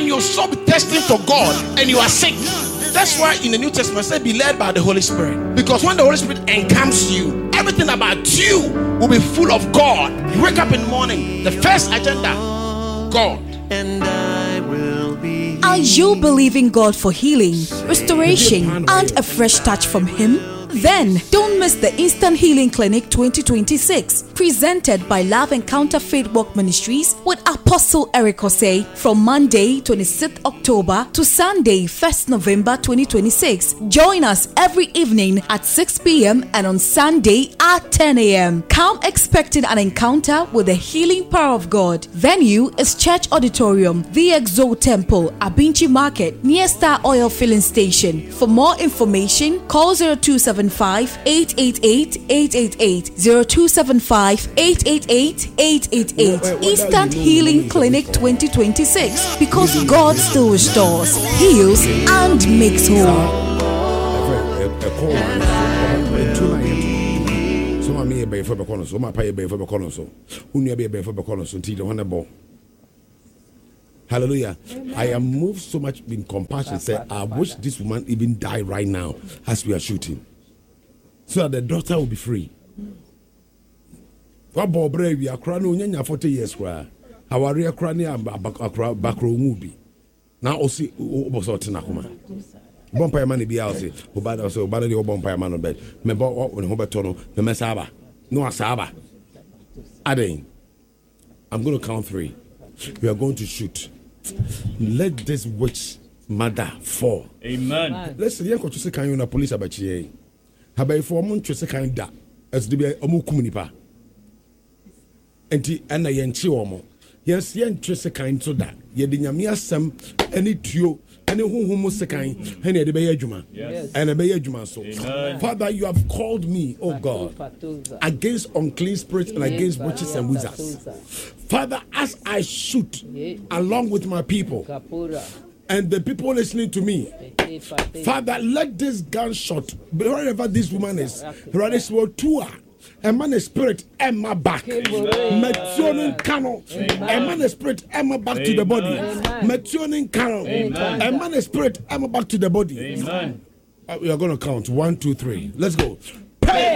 and you're so destined for God and you are sick. That's why in the New Testament it says be led by the Holy Spirit. Because when the Holy Spirit encamps you, everything about you will be full of God. You wake up in the morning, the first agenda, God. And I will be. Are you believing God for healing, restoration, and a fresh touch from Him? Then don't miss the Instant Healing Clinic 2026, presented by Love Encounter Faith Walk Ministries with Apostle Eric Osei, from Monday 26th October to Sunday 1st November 2026. Join us every evening at 6 p.m. and on Sunday at 10 a.m. Come expecting an encounter with the healing power of God. Venue is Church Auditorium, The Exo Temple, Abinchi Market, near Star Oil Filling Station. For more information, call 0275 888 888 0275 888 888. Instant Healing Clinic 2026, because God still restores, heals, and makes whole. Hallelujah. I am moved so much in compassion. Say, I wish this woman even die right now as we are shooting, so that the daughter will be free. What bobre we are crying on 40 years cry. Our real crying back row movie. Now also Obosotinakuma. Bompire money be out. Obada so bad the bompire man on bed. Member when Hobertono, the Messaba. No Asaba. Adding. I'm going to count 3. We are going to shoot. Let this witch mother fall. Amen. Listen, you can say can you na police abachi. Habai for mon twese kan da. As de be omo kum nipa. Enti ana ye nchi omo. Yes, ye twese kan so da. Ye de nyame asem ani tuo ani honhom sekan ene ye de be adwuma. And e be adwuma so. Father, you have called me, oh God, against unclean spirits and against witches and wizards. Father, as I shoot along with my people and the people listening to me, Father, let this gunshot, wherever this woman is, wherever this will tour, a man spirit and my back, Metioning cano, a man spirit and my back to the body, Metioning cano, a man spirit and my back to the body. We are going to count 1, 2, 3. Let's go.